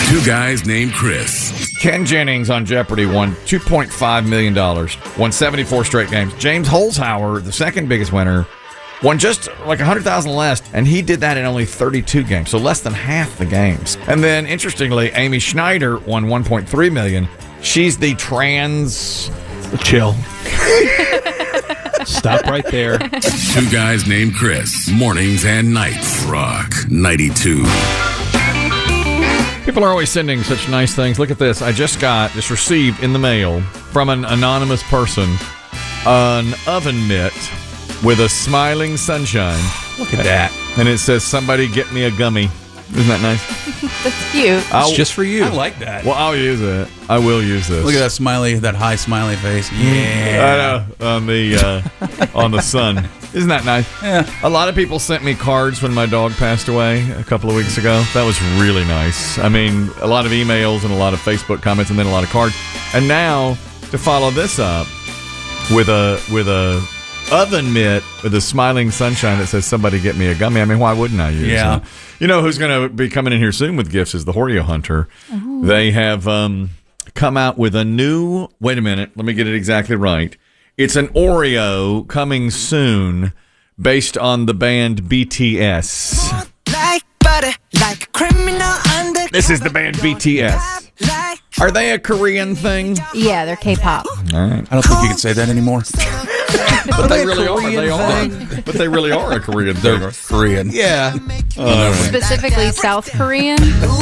Two guys named Chris. Ken Jennings on Jeopardy won $2.5 million, won 74 straight games. James Holzhauer, the second biggest winner, won just like 100,000 less, and he did that in only 32 games, so less than half the games. And then, interestingly, Amy Schneider won $1.3 million. She's the trans... Chill. Stop right there. Two guys named Chris. Mornings and nights. Rock 92. People are always sending such nice things. Look at this. I just received in the mail from an anonymous person an oven mitt with a smiling sunshine. Look at that. And it says, somebody get me a gummy. Isn't that nice? That's cute. It's just for you. I like that. Well, I'll use it. I will use this. Look at that smiley, that high smiley face. Yeah. I know. On the sun. Isn't that nice? Yeah. A lot of people sent me cards when my dog passed away a couple of weeks ago. That was really nice. I mean, a lot of emails and a lot of Facebook comments and then a lot of cards. And now, to follow this up with a oven mitt with a smiling sunshine that says, somebody get me a gummy. I mean, why wouldn't I use it? You know who's going to be coming in here soon with gifts is the Oreo Hunter. Ooh. They have come out with a new, wait a minute, let me get it exactly right. It's an Oreo coming soon based on the band BTS. Like butter, like criminal under. This is the band BTS. Are they a Korean thing? Yeah, they're K-pop. All right. I don't think you can say that anymore. But they really are. They are. But they really are a Korean thing. They're Korean. Yeah. Specifically South Korean.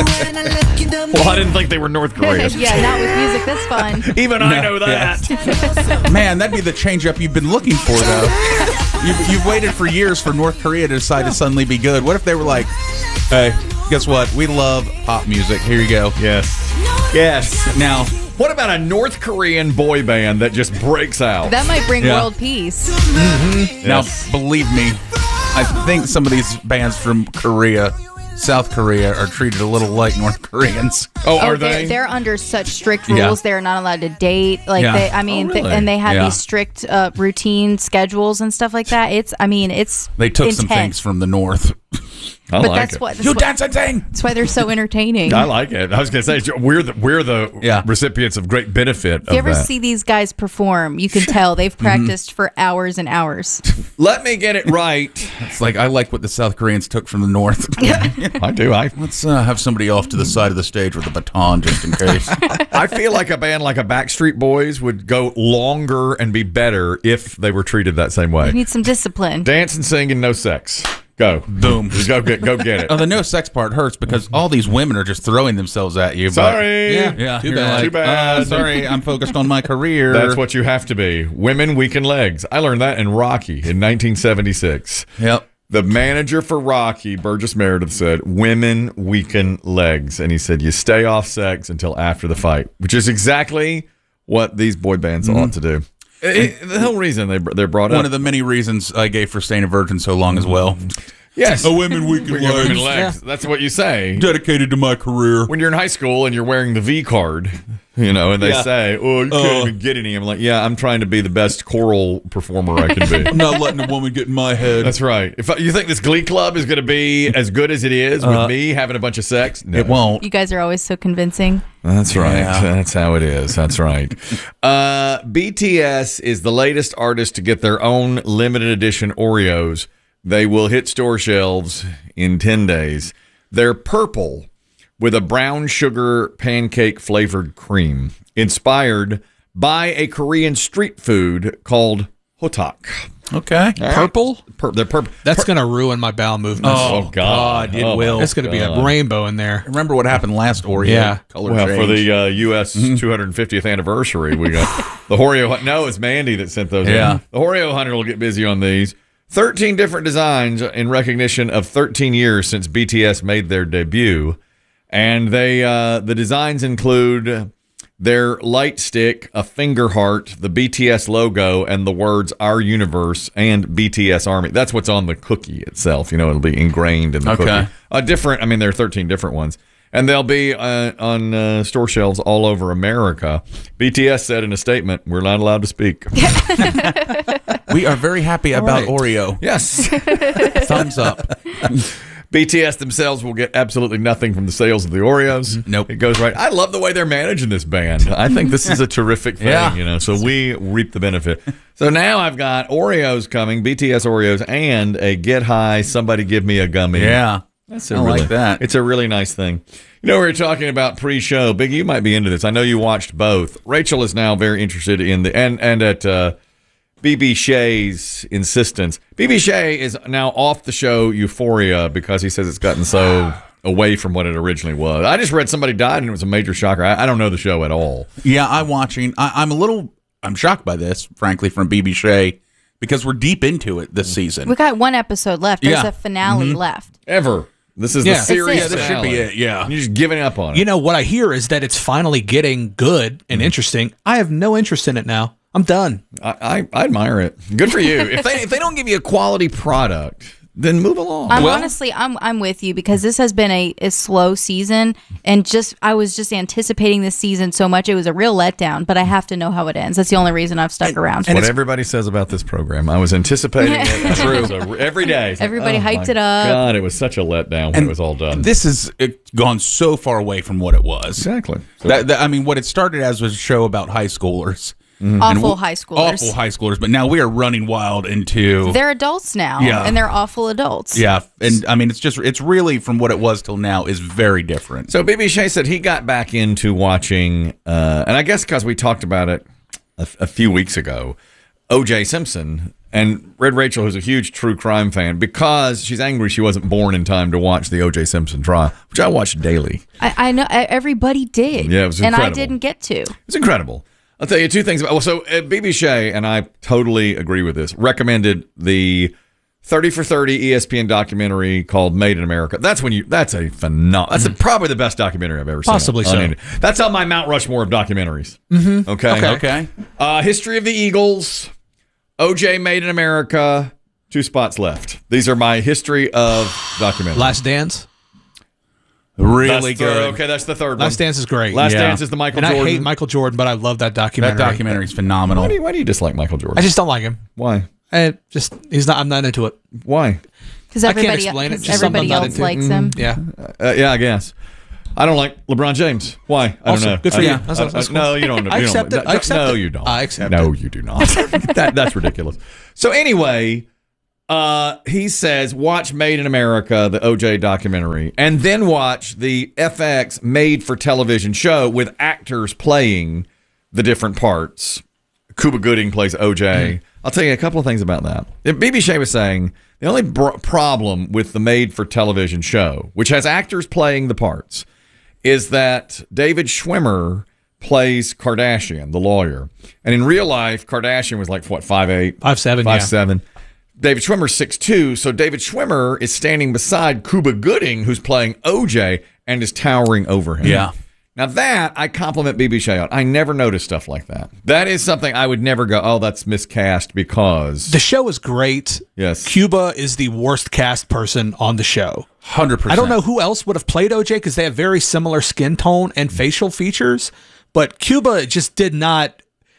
Well, I didn't think they were North Korean. Yeah, not with music this fun. Even I know that. Yeah. Man, that'd be the change-up you've been looking for, though. You've waited for years for North Korea to decide to suddenly be good. What if they were like, hey, guess what? We love pop music. Here you go. Yes. Yes. Now, what about a North Korean boy band that just breaks out? That might bring world peace. Mm-hmm. Now, believe me, I think some of these bands from Korea, South Korea, are treated a little like North Koreans. Oh, are they? They're under such strict rules. They're not allowed to date. Like really? and they have these strict routine schedules and stuff like that. It's they took intense. some things from the North. That's dance and sing. That's why they're so entertaining. I like it. I was going to say we're the recipients of great benefit. If you ever see these guys perform, you can tell they've practiced for hours and hours. Let me get it right. It's like I like what the South Koreans took from the North. I do. Let's have somebody off to the side of the stage with a baton just in case. I feel like a band like a Backstreet Boys would go longer and be better if they were treated that same way. You need some discipline. Dance and sing and no sex. Go. Boom. Just go get it. Oh, the no sex part hurts because all these women are just throwing themselves at you. Sorry. Yeah. Too bad. Too bad. Sorry, I'm focused on my career. That's what you have to be. Women weaken legs. I learned that in Rocky in 1976. Yep. The manager for Rocky, Burgess Meredith, said, women weaken legs. And he said, you stay off sex until after the fight, which is exactly what these boy bands ought to do. The whole reason they're brought up. One of the many reasons I gave for staying a virgin so long as well. Yes. A women weaken legs. Yeah. That's what you say. Dedicated to my career. When you're in high school and you're wearing the V card, and they say, oh, you can't even get any. I'm like, yeah, I'm trying to be the best choral performer I can be. I'm not letting a woman get in my head. That's right. If you think this Glee Club is going to be as good as it is with me having a bunch of sex, no. It won't. You guys are always so convincing. That's right. Yeah. That's how it is. That's right. BTS is the latest artist to get their own limited edition Oreos. They will hit store shelves in 10 days. They're purple with a brown sugar pancake flavored cream, inspired by a Korean street food called hotak. Okay. Right. Purple? They're purple. That's going to ruin my bowel movements. Oh, God. It will. It's going to be a rainbow in there. Remember what happened last Oreo? Yeah. Color well, change. for the U.S. 250th anniversary, we got the Oreo. No, it's Mandy that sent those in. The Oreo Hunter will get busy on these. 13 different designs in recognition of 13 years since BTS made their debut. And the designs include their light stick, a finger heart, the BTS logo, and the words "Our Universe" and BTS Army. That's what's on the cookie itself. It'll be ingrained in the cookie. There are 13 different ones. And they'll be on store shelves all over America. BTS said in a statement, "We're not allowed to speak." We are very happy about Oreo. Yes. Thumbs up. BTS themselves will get absolutely nothing from the sales of the Oreos. Nope. It goes right. I love the way they're managing this band. I think this is a terrific thing, Yeah. So we reap the benefit. So now I've got Oreos coming, BTS Oreos, and a Get High, Somebody Give Me a Gummy. Yeah. That's I like that. It's a really nice thing. We were talking about pre-show. Big, you might be into this. I know you watched both. Rachel is now very interested in and at BB Shea's insistence. BB Shea is now off the show Euphoria because he says it's gotten so away from what it originally was. I just read somebody died and it was a major shocker. I don't know the show at all. Yeah, I'm shocked by this, frankly, from BB Shea because we're deep into it this season. We got one episode left. There's Yeah. a finale left. Ever. This is Yeah. the series. That's it. This should be it, yeah. You're just giving up on it. You know, what I hear is that it's finally getting good and interesting. I have no interest in it now. I'm done. I admire it. Good for you. If they don't give you a quality product, then move along. I'm with you because this has been a slow season, and I was just anticipating this season so much. It was a real letdown, but I have to know how it ends. That's the only reason I've stuck around. What everybody says about this program. I was anticipating it. True. Every day. It's like, Everybody hyped my it up. God, it was such a letdown when it was all done. This has gone so far away from what it was. Exactly. So, What it started as was a show about high schoolers. Awful high schoolers. Awful high schoolers, but now we are running wild into... They're adults now, Yeah. and they're awful adults. Yeah, and I mean, it's really, from what it was till now, is very different. So BB Shea said he got back into watching, and I guess because we talked about it a few weeks ago, O.J. Simpson, and Red Rachel, who's a huge true crime fan, because she's angry she wasn't born in time to watch the O.J. Simpson trial, which I watched daily. I know everybody did. Yeah, it was and I incredible. didn't get to. It's incredible. I'll tell you two things about. Well, so BB Shea, and I totally agree with this, recommended the 30 for 30 ESPN documentary called Made in America. That's a phenomenal. That's probably the best documentary I've ever seen. Possibly so. That's on my Mount Rushmore of documentaries. Okay. History of the Eagles, OJ Made in America, 2 spots left. These are my history of documentaries. Last Dance. Really good. Okay, that's the third one. Last Dance is great. Last Yeah. Dance is the Michael and Jordan. I hate Michael Jordan, but I love that documentary. That documentary is phenomenal. Why do you dislike Michael Jordan? I just don't like him. Why? I'm not into it. Why? Because I can't everybody, explain it. cause Just something everybody I'm not else into. likes him. Yeah. Yeah, I guess. I don't like LeBron James. Why? I Awesome. don't know. Good for I- you. I- That's cool. No, you don't. I accept it. I accept no, it. you don't. I accept no, it. you do not. That's ridiculous. So anyway, he says watch Made in America, the OJ documentary, and then watch the FX Made for Television show with actors playing the different parts. Cuba Gooding plays OJ. I'll tell you a couple of things about that. BB Shea was saying the only problem with the Made for Television show, which has actors playing the parts, is that David Schwimmer plays Kardashian, the lawyer. And in real life, Kardashian was like, what, 5'8"? 5'7", 5'7". David Schwimmer's 6'2", so David Schwimmer is standing beside Cuba Gooding, who's playing OJ, and is towering over him. Yeah. Now that I compliment BB Shea on. I never noticed stuff like that. That is something I would never go, oh, that's miscast because... The show is great. Yes. Cuba is the worst cast person on the show. 100%. I don't know who else would have played OJ because they have very similar skin tone and facial features, but Cuba just did not.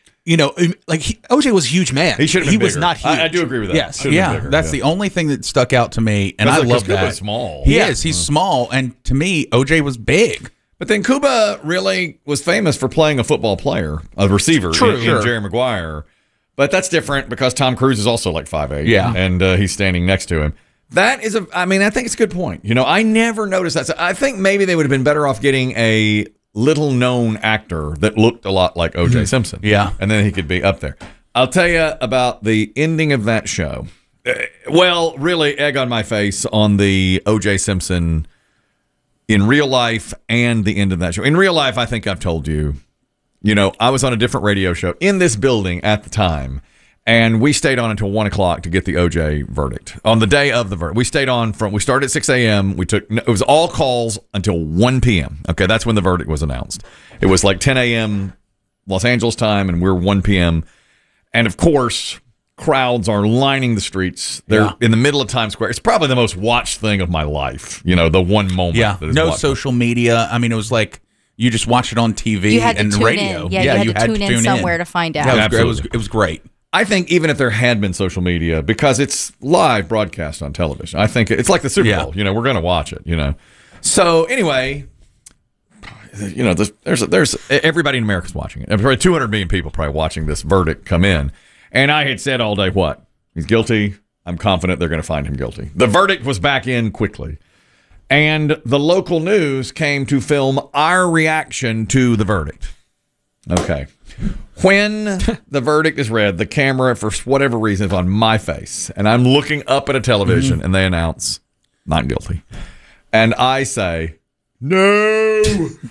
OJ was a huge man. He should have been He was bigger. not huge. I do agree with that. Yes. Should've been Yeah, bigger, that's the only thing that stuck out to me, and I love that. Cuba's small. He is. He's small, and to me, OJ was big. But then Cuba really was famous for playing a football player, a receiver in Jerry Maguire. But that's different because Tom Cruise is also like 5'8". Yeah. And he's standing next to him. That is I think it's a good point. I never noticed that. So I think maybe they would have been better off getting a little known actor that looked a lot like O.J. Simpson. Yeah. And then he could be up there. I'll tell you about the ending of that show. Well, really, egg on my face on the O.J. Simpson in real life and the end of that show. In real life, I think I've told you, I was on a different radio show in this building at the time, and we stayed on until 1 o'clock to get the OJ verdict. On the day of the verdict, we stayed on we started at 6 a.m. It was all calls until 1 p.m. Okay, that's when the verdict was announced. It was like 10 a.m. Los Angeles time, and we're 1 p.m. And of course, crowds are lining the streets. They're in the middle of Times Square. It's probably the most watched thing of my life. The one moment. Yeah. that is No watched. social media. I mean, it was like you just watch it on TV You had to and tune radio. in. Yeah, you had to tune in somewhere to find out. Yeah, it was great. I think even if there had been social media, because it's live broadcast on television, I think it's like the Super Bowl. You know, we're going to watch it. You know, so anyway, you know, there's everybody in America's watching it. Probably 200 million people probably watching this verdict come in. And I had said all day, what? He's guilty. I'm confident they're going to find him guilty. The verdict was back in quickly, and the local news came to film our reaction to the verdict. Okay. When the verdict is read, the camera, for whatever reason, is on my face. And I'm looking up at a television, and they announce, not guilty. And I say, no,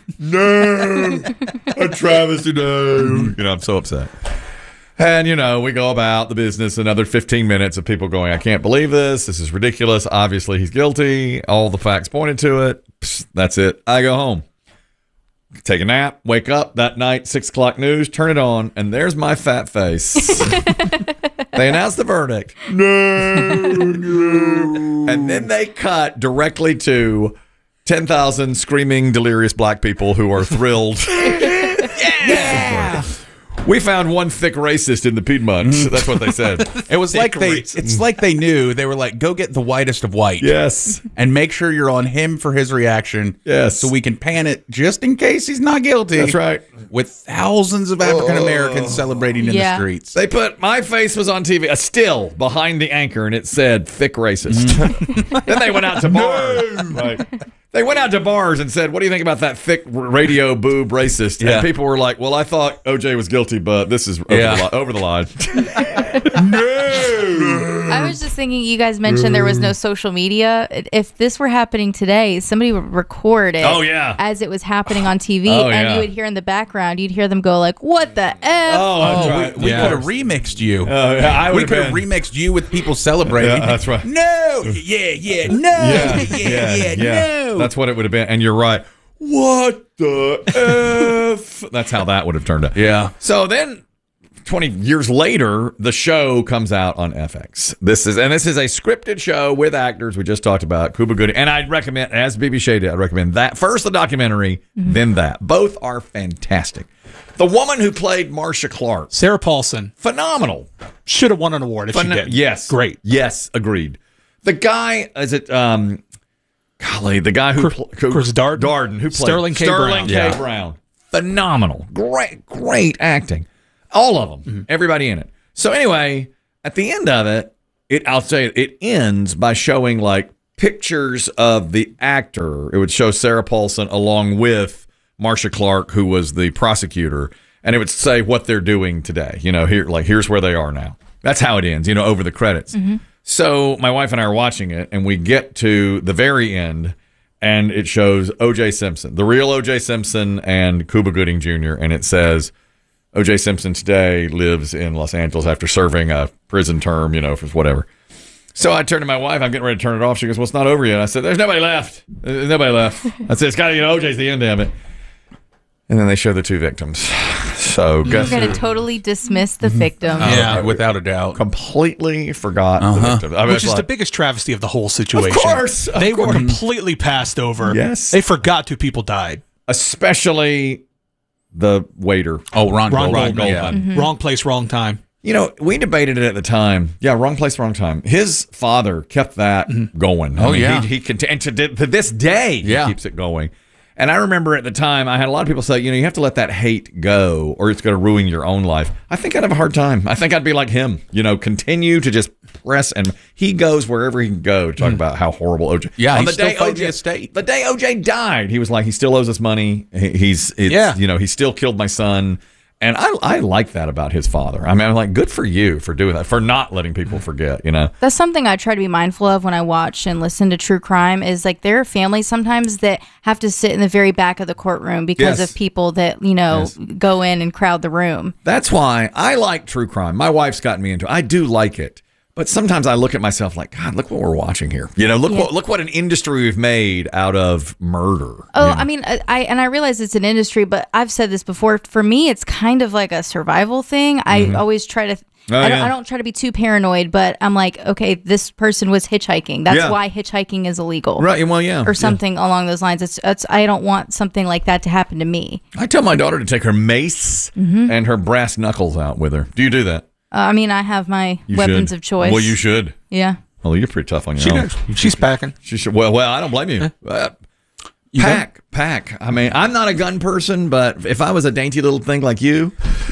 a travesty, no. You know, I'm so upset. And, you know, we go about the business, another 15 minutes of people going, I can't believe this. This is ridiculous. Obviously, he's guilty. All the facts pointed to it. Psst, that's it. I go home. Take a nap, wake up that night, 6 o'clock news, turn it on, and there's my fat face. They announce the verdict. No. And then they cut directly to 10,000 screaming, delirious black people who are thrilled. Yeah. We found one thick racist in the Piedmont. That's what they said. It was like it's like they knew. They were like, go get the whitest of white. Yes. And make sure you're on him for his reaction. Yes. So we can pan it just in case he's not guilty. That's right. With thousands of African Americans celebrating in the streets. They put, my face was on TV, a still behind the anchor, and it said, thick racist. Then they went out to bars. Right. They went out to bars and said, what do you think about that thick radio boob racist? And people were like, well, I thought OJ was guilty, but this is over the line. No. I was just thinking, you guys mentioned there was no social media. If this were happening today, somebody would record it as it was happening on TV, and you would hear in the background, you'd hear them go like, what the F? We could have remixed you. We could have remixed you with people celebrating. Yeah, that's right. No. No. That's what it would have been. And you're right. What the F? That's how that would have turned out. Yeah. So then 20 years later, the show comes out on FX. This is a scripted show with actors we just talked about, Cuba Gooding. And I'd recommend, as BB Shea did, I'd recommend that. First the documentary, then that. Both are fantastic. The woman who played Marcia Clark. Sarah Paulson. Phenomenal. Should have won an award if she did. Yes. Great. Yes, agreed. The guy, the guy who Chris Darden, who played Sterling K. Brown. Phenomenal. Great acting. All of them. Everybody in it. So anyway, at the end of it, I'll say it ends by showing like pictures of the actor. It would show Sarah Paulson along with Marcia Clark, who was the prosecutor, and it would say what they're doing today. You know, here's where they are now. That's how it ends, you know, over the credits. So my wife and I are watching it, and we get to the very end, and it shows O.J. Simpson, the real O.J. Simpson, and Cuba Gooding Jr., and it says, O.J. Simpson today lives in Los Angeles after serving a prison term, you know, for whatever. So I turned to my wife. I'm getting ready to turn it off. She goes, well, it's not over yet. I said, there's nobody left. There's nobody left. I said, it's got to, you know, O.J.'s the end of it. And then they show the two victims. So you're going to totally dismiss the victim. Yeah, without a doubt. Completely forgot the victim. I mean, Which is the biggest travesty of the whole situation. Of course. They were completely passed over. Yes. They forgot two people died. Especially the waiter. Oh, Ron Goldman. Yeah. Wrong place, wrong time. You know, we debated it at the time. Yeah, wrong place, wrong time. His father kept that going. I mean, he continued to this day. He keeps it going. And I remember at the time, I had a lot of people say, you know, you have to let that hate go or it's going to ruin your own life. I think I'd have a hard time. I think I'd be like him, you know, continue to just press. And he goes wherever he can go to talk about how horrible OJ. Yeah, on he's still fighting the estate. The day OJ died, he was like, he still owes us money. You know, he still killed my son. And I like that about his father. I mean, I'm like, good for you for doing that, for not letting people forget, you know? That's something I try to be mindful of when I watch and listen to true crime is like there are families sometimes that have to sit in the very back of the courtroom because of people that, you know, go in and crowd the room. That's why I like true crime. My wife's gotten me into it. I do like it. But sometimes I look at myself like, God, look what we're watching here. You know, look what an industry we've made out of murder. Oh, you know? I mean, I realize it's an industry, but I've said this before. For me, it's kind of like a survival thing. I always try to. I don't try to be too paranoid, but I'm like, okay, this person was hitchhiking. That's why hitchhiking is illegal, right? Well, yeah, or something along those lines. It's I don't want something like that to happen to me. I tell my daughter to take her mace and her brass knuckles out with her. Do you do that? I mean, I have my You weapons should. of choice. Well, you should. Yeah. Well, you're pretty tough on your own. She's packing. She should. Well, I don't blame you. Pack. I mean, I'm not a gun person, but if I was a dainty little thing like you,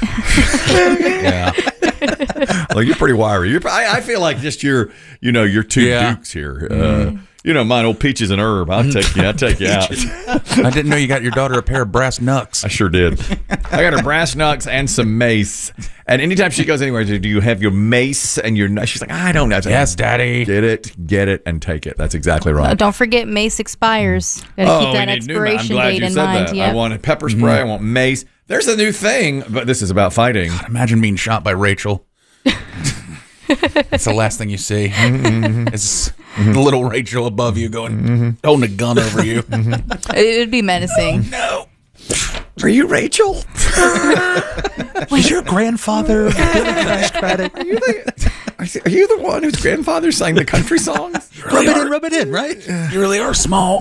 yeah. Well, you're pretty wiry. I feel like just your two dukes here. Mine old Peaches and Herb. I'll take you out. I didn't know you got your daughter a pair of brass knucks. I sure did. I got her brass knucks and some mace. And anytime she goes anywhere, do you have your mace and your? She's like, I don't know. Yes, Daddy. Get it, and take it. That's exactly right. Don't forget mace expires. Gotta keep that expiration date in mind. I want pepper spray. I want mace. There's a new thing, but this is about fighting. God, imagine being shot by Rachel. It's the last thing you see. It's little Rachel above you going, holding a gun over you. It would be menacing. No. Are you Rachel? Was your grandfather Billy Crash Craddock? Are you the one whose grandfather sang the country songs? Rub it in, right? You really are small.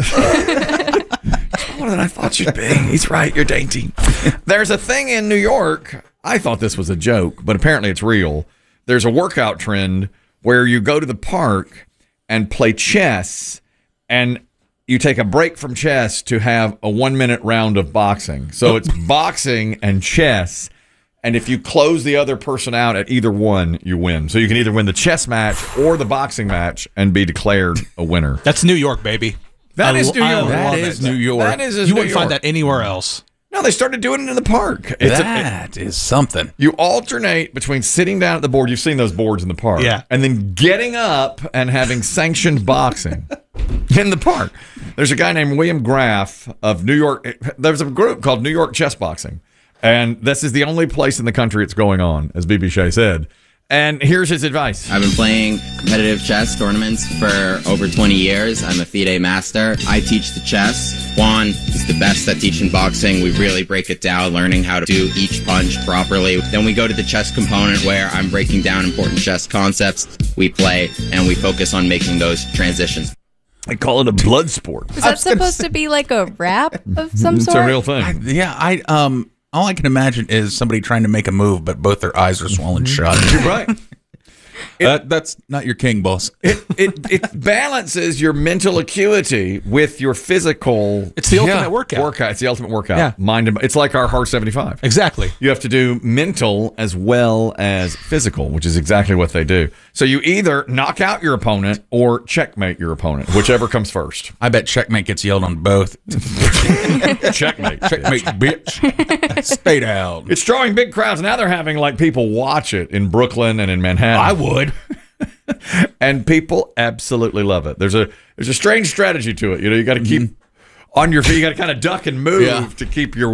Smaller than I thought you'd be. He's right. You're dainty. There's a thing in New York. I thought this was a joke, but apparently it's real. There's a workout trend where you go to the park and play chess, and you take a break from chess to have a 1-minute round of boxing. So it's boxing and chess. And if you close the other person out at either one, you win. So you can either win the chess match or the boxing match and be declared a winner. That's New York, baby. That is New York. That is New York. That is You wouldn't find that anywhere else. No, they started doing it in the park. That is something. You alternate between sitting down at the board. You've seen those boards in the park. Yeah. And then getting up and having sanctioned boxing in the park. There's a guy named William Graff of New York. There's a group called New York Chess Boxing. And this is the only place in the country it's going on, as BB Shea said. And here's his advice. I've been playing competitive chess tournaments for over 20 years. I'm a FIDE master. I teach the chess. Juan is the best at teaching boxing. We really break it down, learning how to do each punch properly. Then we go to the chess component where I'm breaking down important chess concepts. We play and we focus on making those transitions. They call it a blood sport. Is that supposed to be like a rap of some It's sort? a real thing. All I can imagine is somebody trying to make a move, but both their eyes are swollen shut. You're right. That's not your king, boss. It balances your mental acuity with your physical. It's the ultimate workout. It's the ultimate workout. Yeah. Mind and it's like our Heart 75. Exactly. You have to do mental as well as physical, which is exactly what they do. So you either knock out your opponent or checkmate your opponent, whichever comes first. I bet checkmate gets yelled on both. Checkmate. Checkmate, bitch. Stay down. It's drawing big crowds. Now they're having like people watch it in Brooklyn and in Manhattan. I would. And people absolutely love it. There's a strange strategy to it. You got to keep on your feet. You got to kind of duck and move to keep your